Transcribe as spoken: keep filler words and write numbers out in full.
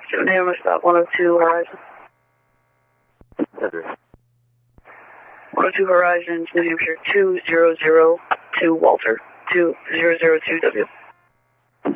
seven A M, stop one oh two Horizon. Address. one oh two Horizon, New Hampshire, two zero zero two Walter, two zero zero two W.